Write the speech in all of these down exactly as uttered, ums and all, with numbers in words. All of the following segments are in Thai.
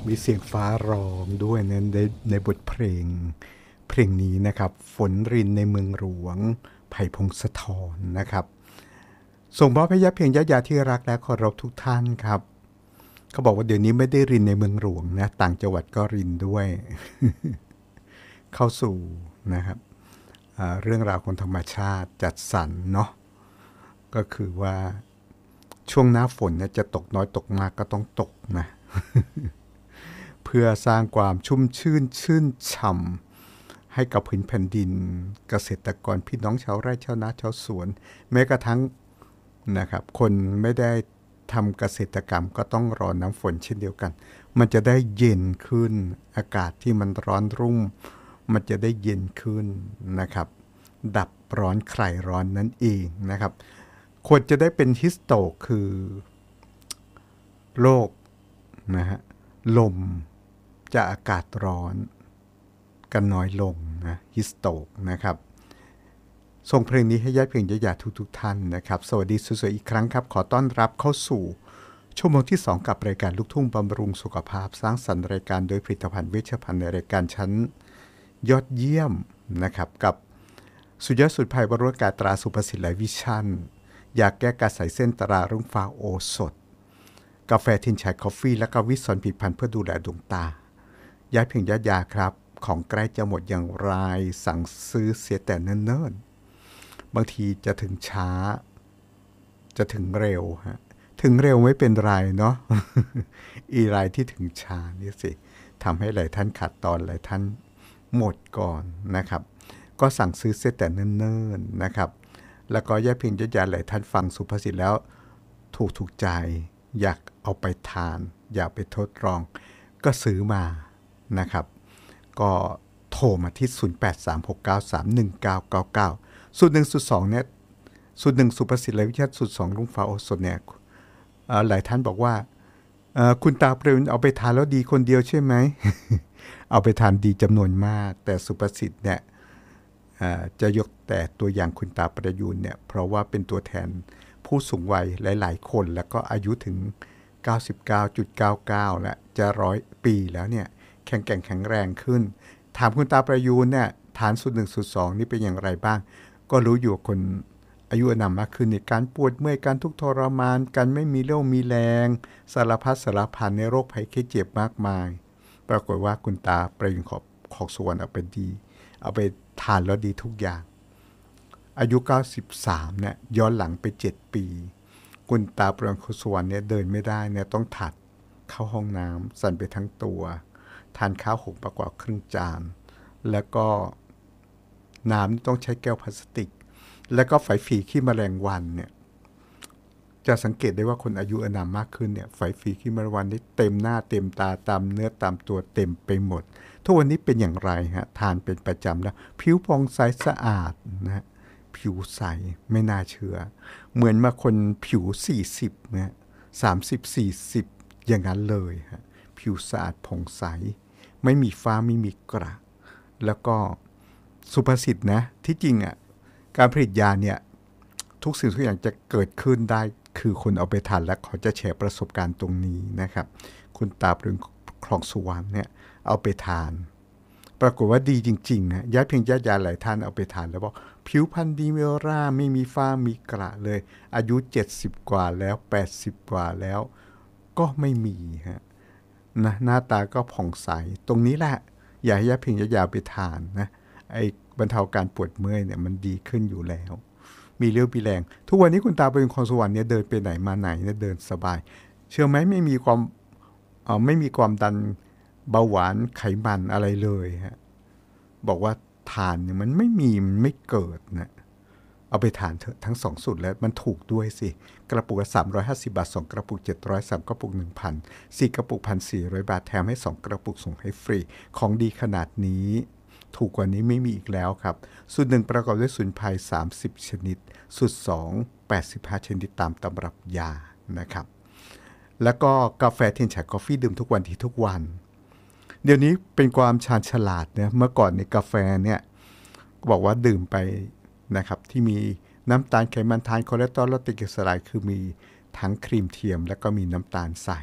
มีเสียงฟ้าร้องด้วยในในในบทเพลงเพลงนี้นะครับฝนรินในเมืองหลวงไผ่พงศธรนะครับส่งมอบให้ญาติเพลงญาติญาที่รักและเคารพทุกท่านครับเขาบอกว่าเดี๋ยวนี้ไม่ได้รินในเมืองหลวงนะต่างจังหวัดก็รินด้วย เข้าสู่นะครับเรื่องราวของธรรมชาติจัดสรรเนาะก็คือว่าช่วงหน้าฝนเนี่ยจะตกน้อยตกมากก็ต้องตกนะ เพื่อสร้างความชุ่มชื่นชื่นฉ่ำให้กับพื้นแผ่นดินเกษตรกรพี่น้องชาวไร่ชาวนาชาวสวนแม้กระทั่งนะครับคนไม่ได้ทำเกษตรกรรมก็ต้องรอน้ำฝนเช่นเดียวกันมันจะได้เย็นขึ้นอากาศที่มันร้อนรุ่มมันจะได้เย็นขึ้นนะครับดับร้อนคลายร้อนนั่นเองนะครับควรจะได้เป็นฮิสโตกคือโลกนะฮะลมจะอากาศร้อนกันน้อยลงนะฮิสโตกนะครับส่งเพลงนี้ให้ญาติเพลงญาติญาติทุกๆท่านนะครับสวัสดีสวยๆอีกครั้งครับขอต้อนรับเข้าสู่ชั่วโมงที่สองกับรายการลูกทุ่งบำรุงสุขภาพสร้างสรรค์รายการโดยผลิตภัณฑ์เวชภัณฑ์ในรายการชั้นยอดเยี่ยมนะครับกับสุดยอดสุดภัยบรรลุการตราสุภสิทธิ์ไลฟ์วิชั่นอยากแก้การใส่เส้นตรารุ่งฟ้าโอสถกาแฟทินชัยคอฟฟี่และก็วิสอนผลิตภัณฑ์เพื่อดูแลดวงตาย้ายเพียงยายาครับของใกล้จะหมดอย่างไรสั่งซื้อเสียแต่เนิ่นๆบางทีจะถึงช้าจะถึงเร็วฮะถึงเร็วไม่เป็นไรเนาะ อีรายที่ถึงช้านี่สิทำให้หลายท่านขาดตอนหลายท่านหมดก่อนนะครับก็สั่งซื้อเสียแต่เนิ่นๆนะครับแล้วก็ย้ายเพียงยายาหลายท่านฟังสุภาษิตแล้วถูกถูกใจอยากเอาไปทานอยากไปทดลองก็ซื้อมานะครับก็โทรมาที่ศูนย์ แปด สาม หก เก้า สาม หนึ่ง เก้า เก้า เก้าสูตรหนึ่งสูตรสองเนี่ยสูตรหนึ่งสุภสิทธิ์และวิทยาสูตรสองรุ่งฟ้าโอสถเนี่ยหลายท่านบอกว่าคุณตาเปรมเอาไปทานแล้วดีคนเดียวใช่ไหม เอาไปทานดีจำนวนมากแต่สุภสิทธิ์เนี่ยจะยกแต่ตัวอย่างคุณตาประยูนเนี่ยเพราะว่าเป็นตัวแทนผู้สูงวัยหลายๆคนแล้วก็อายุถึง เก้าสิบเก้าจุดเก้าเก้า แล้วจะร้อยปีแล้วเนี่ยแข็งแกร่งแข็งแรงขึ้นถามคุณตาประยูนเนี่ยฐานสูตรหนึ่งสูตรสองนี่เป็นอย่างไรบ้างก็รู้อยู่คนอายุอานามมากขึ้นในการปวดเมื่อยการทุกข์ทรมานการไม่มีเรี่ยวมีแรงสารพัดสารพันในโรคภัยไข้เจ็บมากมายปรากฏว่าคุณตาประยูนขอบขอกสุวรรณเอาไปดีเอาไปทานแล้วดีทุกอย่างอายุเก้าสิบสามเนี่ยย้อนหลังไปเจ็ดปีคุณตาประยูนขอกสุวรรณเนี่ยเดินไม่ได้เนี่ยต้องถัดเข้าห้องน้ำสั่นไปทั้งตัวทานข้าวหกประกอบครึ่งจานแล้วก็น้ำต้องใช้แก้วพลาสติกแล้วก็ไฝฝีขี้แมลงวันเนี่ยจะสังเกตได้ว่าคนอายุอานามมากขึ้นเนี่ยไฝฝีขี้แมลงวันนี่เต็มหน้าเต็มตาตามเนื้อตามตัวเต็มไปหมดทุกวันนี้เป็นอย่างไรฮะทานเป็นประจำแล้วผิวผ่องใสสะอาดนะผิวใสไม่น่าเชื่อเหมือนมาคนผิวสี่สิบนะสามสิบสี่สิบอย่างนั้นเลยฮะผิวสะอาดผ่องใสไม่มีฟ้าไม่มีกระแล้วก็สุภาษิตนะที่จริงอ่ะการผลิตยาเนี่ยทุกสิ่งทุกอย่างจะเกิดขึ้นได้คือคนเอาไปทานและเขาจะแชร์ประสบการณ์ตรงนี้นะครับคุณตาปรึงคลองสุวรรณเนี่ยเอาไปทานปรากฏว่าดีจริงๆนะย้ายเพียงญาติยาหลายท่านเอาไปทานแล้วบอกผิวพรรณดีเมลร่าไม่มีฝ้ามีกระเลยอายุเจ็ดสิบกว่าแล้วแปดสิบกว่าแล้วก็ไม่มีฮะนะหน้าตาก็ผ่องใสตรงนี้แหละอย่าให้ญาติเพียงญาติยาไปทานนะไอ้บรรเทาการปวดเมื่อยเนี่ยมันดีขึ้นอยู่แล้วมีเรี่ยวมีแรงทุกวันนี้คุณตาเป็นคนสวรรค์เนี่ยเดินไปไหนมาไหนเนี่ยเดินสบายเชื่อไหมไม่มีความเอ่อไม่มีความดันเบาหวานไขมันอะไรเลยฮะบอกว่าทานเนี่ยมันไม่มีมันไม่เกิดนะเอาไปทานเถอะทั้งสองสูตรแล้วมันถูกด้วยสิกระปุกละสามร้อยห้าสิบบาทสองกระปุกเจ็ดร้อยสามกระปุก หนึ่งพัน สี่กระปุก หนึ่งพันสี่ร้อย บาทแถมให้สองกระปุกส่งให้ฟรีของดีขนาดนี้ถูกกว่านี้ไม่มีอีกแล้วครับสูตรหนึ่งประกอบด้วยสมุนไพรสามสิบชนิดสูตรสอง แปดสิบห้าชนิดตามตำรับยานะครับแล้วก็กาแฟเทียนฉายกาแฟดื่มทุกวันที่ทุกวันเดี๋ยวนี้เป็นความชาญฉลาดเนี่ยเมื่อก่อนในกาแฟเนี่ยบอกว่าดื่มไปนะครับที่มีน้ำตาลไขมันทานคอเลสเตอรอลและตะเกียบสลายคือมีทั้งครีมเทียมแล้วก็มีน้ำตาลใส่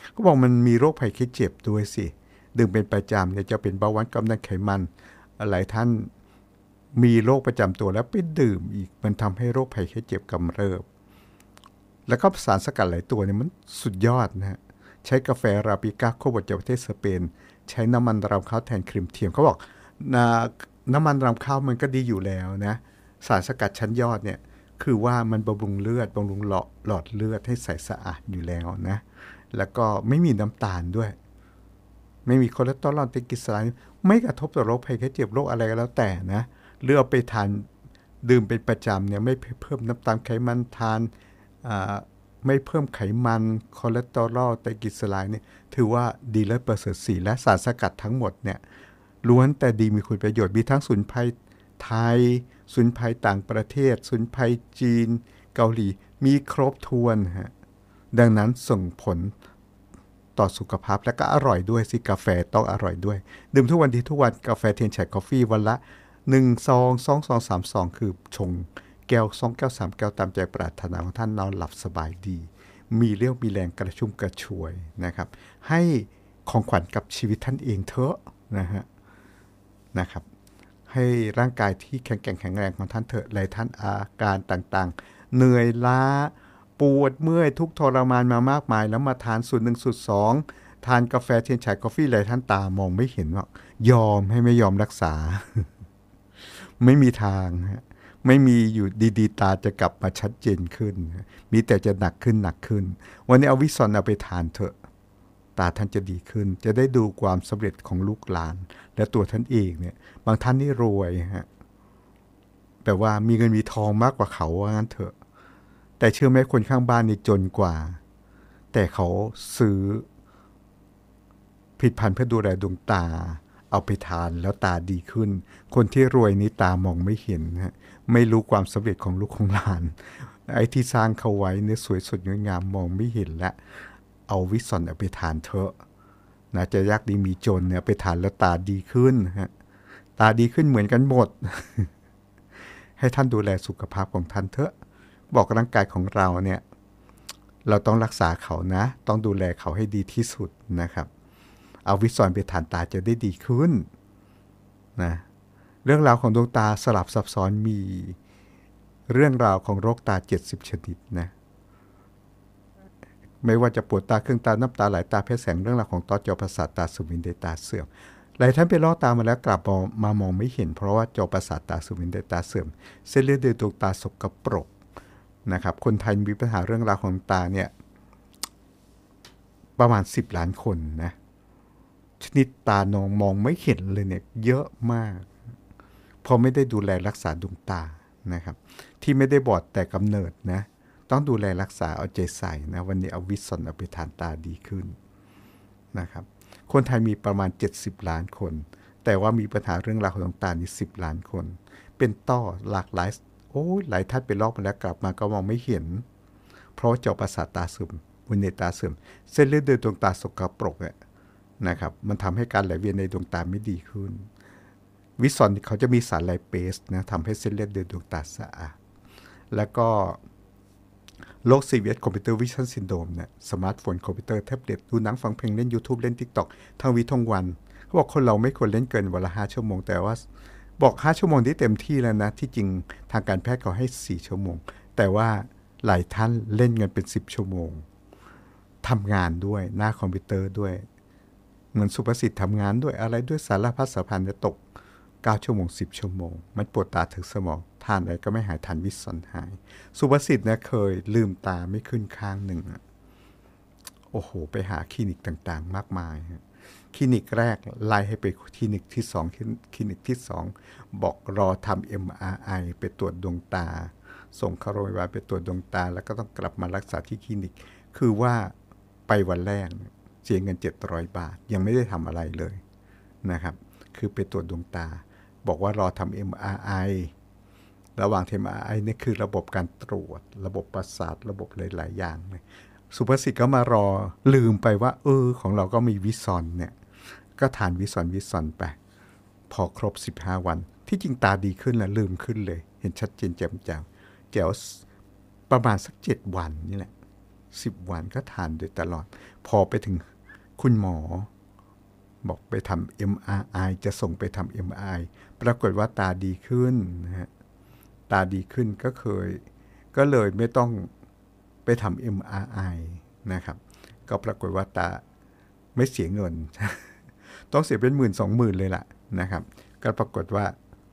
ก็บอกมันมีโรคภัยไข้เจ็บด้วยสิดื่มเป็นประจำเนี่ยจะเป็นเบาหวานความดันไขมันหลายท่านมีโรคประจำตัวแล้วไปดื่มอีกมันทำให้โรคภัยไข้เจ็บกำเริบแล้วก็สารสกัดหลายตัวเนี่ยมันสุดยอดนะฮะใช้กาแฟอาราบิก้าโคบดจากประเทศสเปนใช้น้ำมันรำข้าวแทนครีมเทียมเขาบอกนะน้ำมันรำข้าวมันก็ดีอยู่แล้วนะสารสกัดชั้นยอดเนี่ยคือว่ามันบำรุงเลือดบำรุงหลอดหลอดเลือดให้ใสสะอาดอยู่แล้วนะแล้วก็ไม่มีน้ำตาลด้วยไม่มีคอเลสเตอรอลไตรกลีเซอไรด์ไม่กระทบต่อโรคภัยไข้เจ็บโรคอะไรก็แล้วแต่นะเลือกไปทานดื่มเป็นประจำเนี่ยไม่เพิ่มน้ำตาลไขมันทานไม่เพิ่มไขมันคอเลสเตอรอลไตรกลีเซอไรด์เนี่ยถือว่าดีและประเสริฐสีและสารสกัดทั้งหมดเนี่ยล้วนแต่ดีมีคุณประโยชน์มีทั้งสมุนไพรไทยสมุนไพรต่างประเทศสมุนไพรจีนเกาหลีมีครบถ้วนฮะดังนั้นส่งผลต่อสุขภาพและก็อร่อยด้วยสิกาแฟต้องอร่อยด้วยดื่มทุกวันดีทุกวันกาแฟเทียนแฉกกาแฟวันละหนึ่งซองสองซองสามซองคือชงแก้วสองแก้วสามแก้วตามใจปรารถนาของท่านนอนหลับสบายดีมีเรี่ยวมีแรงกระชุ่มกระชวยนะครับให้ของขวัญกับชีวิตท่านเองเถอะนะฮะนะครับให้ร่างกายที่แข็งแกร่งแข็งแรงของท่านเถอะหลายท่านอาการต่างๆเหนื่อยล้าปวดเมื่อยทุกทรมานมามากมายแล้วมาทานสูตรหนึ่งสูตรสองทานกาแฟเทียนฉายกาแฟหลายท่านตามองไม่เห็นหรอกยอมให้ไม่ยอมรักษา ไม่มีทางฮะไม่มีอยู่ดีๆตาจะกลับมาชัดเจนขึ้นมีแต่จะหนักขึ้นหนักขึ้นวันนี้เอาวิซอนเอาไปทานเถอะตาท่านจะดีขึ้นจะได้ดูความสำเร็จของลูกหลานและตัวท่านเองเนี่ยบางท่านนี่รวยฮะแปลว่ามีเงินมีทองมากกว่าเขาว่างั้นเถอะแต่เชื่อไหมคนข้างบ้านนี่จนกว่าแต่เขาซื้อผลิตภัณฑ์เพื่อดูแลดวงตาเอาไปทานแล้วตาดีขึ้นคนที่รวยนี้ตามองไม่เห็นฮะไม่รู้ความสำเร็จของลูกของหลานไอ้ที่สร้างเขาไว้เนี่ยสวยสดงดงามมองไม่เห็นและเอาวิซอนเอาไปทานเถอะนะจะยากดีมีจนเนี่ยไปทานแล้วตาดีขึ้นฮะตาดีขึ้นเหมือนกันหมด ให้ท่านดูแลสุขภาพของท่านเถอะบอกร่างกายของเราเนี่ยเราต้องรักษาเขานะต้องดูแลเขาให้ดีที่สุดนะครับเอาวิซอนไปทานตาจะได้ดีขึ้นนะเรื่องราวของดวงตาสลับซับซ้อนมีเรื่องราวของโรคตาเจ็ดสิบชนิดนะไม่ว่าจะปวดตาเครื่องตาน้ำตาไหลตาแพ้แสงเรื่องราวของต้อจอประสาทตาสูบวินไดตาเสื่อมหลายท่านไปลอกตามาแล้วกลับมามองไม่เห็นเพราะว่าจอประสาทตาสูบวินไดตาเสื่อมเส้นเลือดในดวงตาสกปรกนะครับคนไทยมีปัญหาเรื่องราวของตาเนี่ยประมาณสิบล้านคนนะชนิดตานองมองไม่เห็นเลยเนี่ยเยอะมากพอไม่ได้ดูแลรักษาดวงตานะครับที่ไม่ได้บอดแต่กำเนิดนะต้องดูแลรักษาเอาใจใส่นะวันนี้เอาวิซอนเอาไปทานตาดีขึ้นนะครับคนไทยมีประมาณเจ็ดสิบล้านคนแต่ว่ามีปัญหาเรื่องราวของดวงตานี่สิบล้านคนเป็นต้อหลากหลายโอ้หลายท่านไปลอกมาแล้วกลับมาก็มองไม่เห็นเพราะจอประสาทตาเสื่อมวินในตาเสื่อมเส้นเลือดในดวงตาสกปรกเนี่ยนะครับมันทำให้การไหลเวียนในดวงตาไม่ดีขึ้นวิซอนเขาจะมีสารไลเปสนะทำให้เส้นเลือดในดวงตาสะอาดแล้วก็โรค ซี วี เอส Computer Vision Syndrome เนี่ยสมาร์ทโฟนคอมพิวเตอร์แท็บเล็ตดูหนังฟังเพลงเล่น YouTube เล่น TikTok ทั้งวีทั้งวันเขาบอกคนเราไม่ควรเล่นเกินวันละห้าชั่วโมงแต่ว่าบอกห้าชั่วโมงที่เต็มที่แล้วนะที่จริงทางการแพทย์เขาให้สี่ชั่วโมงแต่ว่าหลายท่านเล่นกันเป็นสิบชั่วโมงทำงานด้วยหน้าคอมพิวเตอร์ด้วยเหมือนสุภาษิตทำงานด้วยอะไรด้วยสารพัดสารพันจะตกเก้าชั่วโมงสิบชั่วโมงมันปวดตาถึงสมองทานอะไรก็ไม่หายทานวิซอนหายสุภาษิตเนี่ยเคยลืมตาไม่ขึ้นข้างหนึ่งโอ้โหไปหาคลินิกต่างๆมากมายคลินิกแรกไล่ให้ไปคลินิกที่สองคลินิกที่สองบอกรอทำ เอ็ม อาร์ ไอ ไปตรวจดวงตาส่งเข้าโรงพยาบาลไปตรวจดวงตาแล้วก็ต้องกลับมารักษาที่คลินิกคือว่าไปวันแรกเสียเงินเจ็ดร้อยบาทยังไม่ได้ทำอะไรเลยนะครับคือไปตรวจดวงตาบอกว่ารอทำ เอ็ม อาร์ ไอ ระหว่าง เอ็ม อาร์ ไอ นี่คือระบบการตรวจระบบประสาทระบบหลายๆอย่างเลยสุภาษิตก็มารอลืมไปว่าเออของเราก็มีวิซอนเนี่ยก็ทานวิซอนวิซอนไปพอครบสิบห้าวันที่จริงตาดีขึ้นแล้วลืมขึ้นเลยเห็นชัดเจนแจ่มแจ๋วแจ๋วประมาณสักเจ็ดวันนี่แหละสิบวันก็ทานโดยตลอดพอไปถึงคุณหมอบอกไปทำ เอ็ม อาร์ ไอ จะส่งไปทำ เอ็ม อาร์ ไอ ปรากฏว่าตาดีขึ้นนะฮะตาดีขึ้นก็เคยก็เลยไม่ต้องไปทำ เอ็ม อาร์ ไอ นะครับก็ปรากฏว่าตาไม่เสียเงิน ต้องเสียเป็นหมื่นสองหมื่นเลยล่ะนะครับก็ปรากฏว่า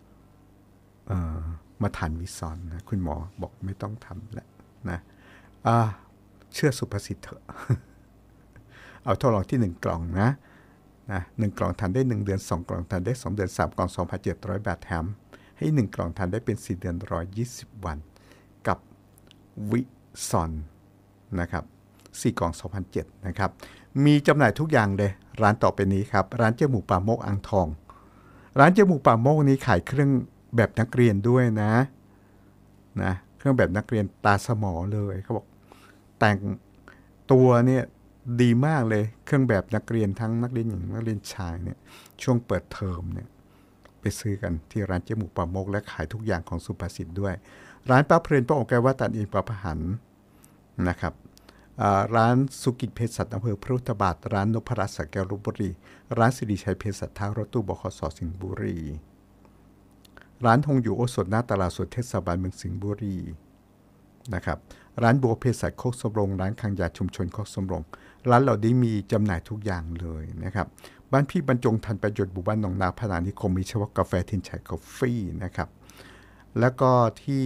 มาทานวิซอนนะคุณหมอบอกไม่ต้องทำแล้วนะเชื่อสุภาษิตเถอะ เอาทดลองที่หนึ่งกล่องนะนะหนึ่งกล่องทานได้หนึ่งเดือนสองกล่องทานได้สองเดือนสามกล่อง สองพันเจ็ดร้อย บาทแถมให้หนึ่งกล่องทานได้เป็นสี่เดือนหนึ่งร้อยยี่สิบวันกับวิซอนนะครับสี่กล่อง สองพันเจ็ดร้อย นะครับมีจำหน่ายทุกอย่างเลยร้านต่อไปนี้ครับร้านเจ๊หมูป่าโมกอ่างทองร้านเจ๊หมูป่าโมกนี้ขายเครื่องแบบนักเรียนด้วยนะนะเครื่องแบบนักเรียนตาสมอเลยเขาบอกแต่งตัวเนี่ยดีมากเลยเครื่องแบบนักเรียนทั้งนักเรียนหญิงนักเรียนชายเนี่ยช่วงเปิดเทอมเนี่ยไปซื้อกันที่ร้านเจ๊หมูป่าโมกและขายทุกอย่างของสุภาษิตด้วยร้านป้าเพลินป้าองค์แกว่าตันอินป้าพหันนะครับร้านสุกิจเภสัชอำเภอพระพุทธบาทร้านนพรัตน์สระแก้วลพบุรีร้านสิริชัยเภสัชท่ารถตู้บขสสิงห์บุรีร้านทงอยู่โอสถหน้าตลาดสดเทศบาลเมืองสิงห์บุรีนะครับร้านบัวเภสัชโคกสมรงร้านคังยาชุมชนโคกสมรงร้านเหล่านี้มีจำหน่ายทุกอย่างเลยนะครับบ้านพี่บรรจงทันประโยชน์บุบ้านหนองนาพนานิคมมีเฉพาะกาแฟทินชัยกาแฟนะครับแล้วก็ที่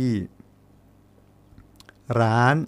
ร้าน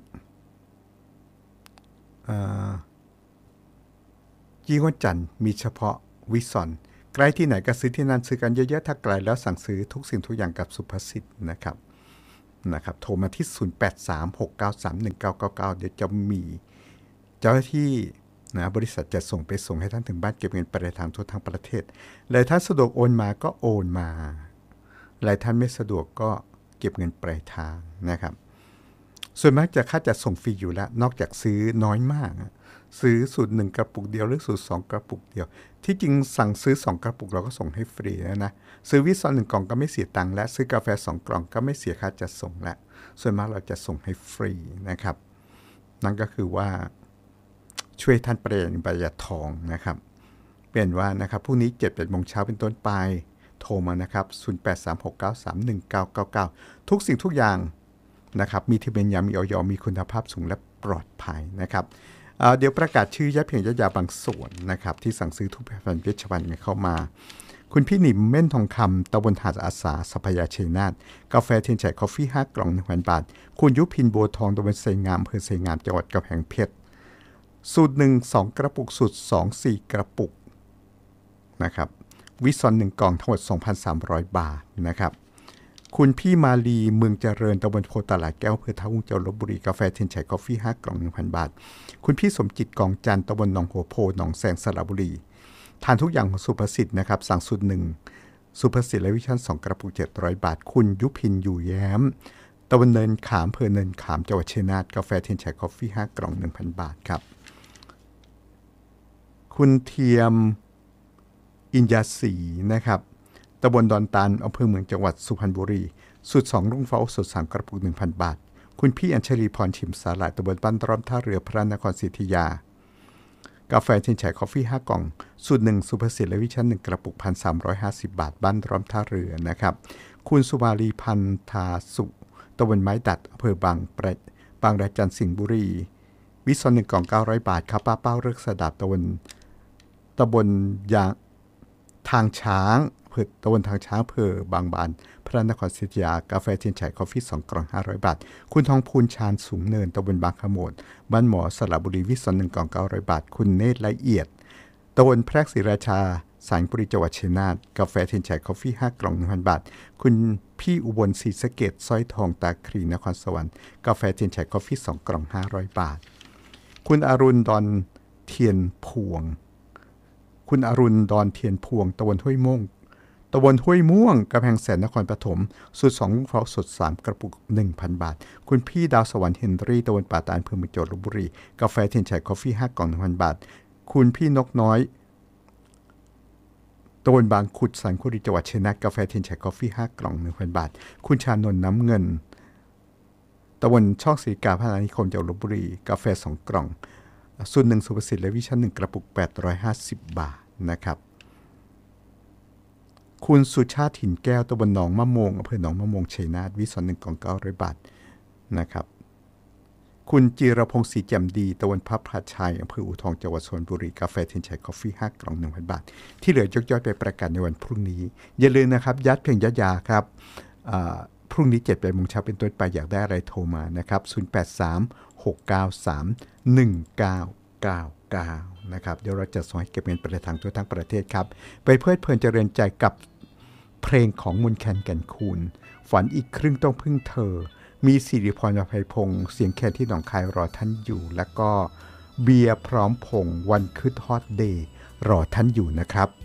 ยี่ห้อจันมีเฉพาะวิซอนใกล้ที่ไหนก็ซื้อที่นั่นซื้อกันเยอะๆถ้าไกลแล้วสั่งซื้อทุกสิ่งทุกอย่างกับสุภาษิตนะครับนะครับโทรมาที่ศูนย์ แปด สาม หก เก้า สาม หนึ่ง เก้า เก้า เก้าเดี๋ยวจะมีเจ้าหน้าที่นะบริษัทจะส่งไปส่งให้ท่านถึงบ้านเก็บเงินปลายทางทั่วทั้งประเทศหลายท่านสะดวกโอนมาก็โอนมาหลายท่านไม่สะดวกก็เก็บเงินปลายทางนะครับส่วนมากจะค่าจัดส่งฟรีอยู่แล้วนอกจากซื้อน้อยมากซื้อสูตรหนึ่งกระปุกเดียวหรือสูตรสองกระปุกเดียวที่จริงสั่งซื้อสองกระปุกเราก็ส่งให้ฟรีแล้วนะซื้อวิซอนหนึ่งกล่องก็ไม่เสียตังค์และซื้อกาแฟสองกล่องก็ไม่เสียค่าจัดส่งและส่วนมากเราจะส่งให้ฟรีนะครับนั่นก็คือว่าช่วยท่านประหยัดประหยัดทองนะครับเปลี่ยนว่านะครับพรุ่งนี้เจ็ด แปดโมงเช้าเป็นต้นไปโทรมานะครับศูนย์ แปด สาม หก เก้า สาม หนึ่ง เก้า เก้า เก้าทุกสิ่งทุกอย่างนะครับมีทะเบียนยามีออยมีคุณภาพสูงและปลอดภัยนะครับเดี๋ยวประกาศชื่อยาเพียงยายาบางส่วนนะครับที่สั่งซื้อทุกแผ่นเพชรวันเข้ามาคุณพี่หนิมเม่นทองคำตำบลหาดอาสาสัพยาชัยนาทกาแฟเทียนชัยคอฟฟี่ห้ากล่อง หนึ่งพัน บาทคุณยุพินบัวทองตำบลไซงามอำเภอไซงามจังหวัดกำแพงเพชรสูตรหนึ่ง สองกระปุกสูตรสอง สี่กระปุกนะครับวิซอนหนึ่งกล่องทั้งหมด สองพันสามร้อย บาทนะครับคุณพี่มาลีเมืองเจริญตำบลโพตลาดแก้วอำเภอท่าวุ้งจังหวัดลพบุรีกาแฟเทียนชัยกาแฟห้ากล่อง หนึ่งพัน บาทคุณพี่สมจิตกองจันทร์ตำบลหนองหัวโพหนองแสงสระบุรีทานทุกอย่างของสุภสิทธิ์นะครับสั่งสูตรหนึ่งสุภสิทธิ์และวิชั่นสองกระปุกเจ็ดร้อยบาทคุณยุพินอยู่แย้มตำบลเนินขามอำเภอเนินขามจังหวัดชัยนาทกาแฟเทียนชัยกาแฟห้ากล่อง หนึ่งพัน บาทครับคุณเทียมอินยาศรีนะครับตำบลดอนตาลอำเภอเมืองจังหวัดสุพรรณบุรีสูตรสองรุ่งฟ้าสูตรสามกระปุก หนึ่งพัน บาทคุณพี่อัญชลีพรชิมสาหร่ายตำบลบ้านร้อมท่าเรือพระนครศรีอยุธยากาแฟเทียนชัยกาแฟห้ากล่องสูตรหนึ่งสุภสิทธิ์และวิชั่นหนึ่งกระปุก หนึ่งพันสามร้อยห้าสิบ บาทบ้านร้อมท่าเรือนะครับคุณสุมาลีพันธาสุตำบลไม้ดัดอำเภอบางประบางระจันสิงห์บุรีวิซอนหนึ่งกล่องเก้าร้อยบาทครับป้าเป้าเลิกสดับตำบลตำบลยางทางช้างเพื่อตะวันทางช้างอำเภอบางบานพระนครศรีอยุธยากาแฟเทียนชัยกาแฟสองกล่องห้าร้อยบาทคุณทองพูนชาญสูงเนินตำบลบางขโมดบ้านหมอสระบุรีวิศวหนึ่งกล่องเก้าร้อยบาทคุณเนตรละเอียดตำบลแพรกศรีราชาสายบุรีจังหวัดชัยนาทกาแฟเทียนชัยกาแฟห้ากล่อง หนึ่งพัน บาทคุณพี่อุบลศรีสะเกษสร้อยทองตาครีนครสวรรค์กาแฟเทียนชัยกาแฟสองกล่องห้าร้อยบาทคุณอรุณดอนเทียนพวงคุณอรุณดอนเทียนพวงตำบลห้วยม่วงตำบลห้วยม่วงกำแพงแสนนครปฐมสูตรสองฟองสดสามกระปุก หนึ่งพัน บาทคุณพี่ดาวสวรรค์เฮนรี่ตำบลป่าตาลอำเภอเมืองจังหวัดลพบุรีกาแฟเทียนชัยกาแฟห้ากล่อง หนึ่งพัน บาทคุณพี่นกน้อยตำบลบางขุดสันคุรีจังหวัดชัยนาทกาแฟเทียนชัยกาแฟห้ากล่อง หนึ่งพัน บาทคุณชานนท์น้ำเงินตะวันช่องสีกาพนานิคมจากลพบุรีกาแฟสองกล่องสูตรหนึ่งสุภสิทธิ์และวิชั่นหนึ่งกระปุกแปดร้อยห้าสิบบาทนะครับคุณสุชาติถิ่นแก้วตะวันหนองมะโมงอำเภอหนองมะโมงชัยนาทวิสันหนึ่งกล่องเก้าร้อยบาทนะครับคุณจีรพงศ์ศรีแจ่มดีตะวันพับพาชัยอำเภออู่ทองจังหวัดสุพรรณบุรีกาแฟเทนชัยกาแฟห้ากล่องหนึ่งพันบาทที่เหลือยกย่อยไปประกาศในวันพรุ่งนี้อย่าลืมนะครับยัดเพียงยัดยาครับพรุ่งนี้เจ็ดแปดโมงเช้าเป็นต้นไปอยากได้อะไรโทรมานะครับศูนย์ แปด สาม หก เก้า สาม หนึ่ง เก้า เก้า เก้านะครับเดี๋ยวเราจะส่งให้เก็บเงินปลายทางทั่วทั้งประเทศครับไปเพลิดเพลินเจริญใจกับเพลงของมนต์แคนแก่นคูณฝันอีกครึ่งต้องพึ่งเธอมีสิริพรอภัยพงศ์เสียงแคนที่หนองคายรอท่านอยู่แล้วก็เบียร์พร้อมพงศ์วันคืดฮอตเดย์รอท่านอยู่นะครับ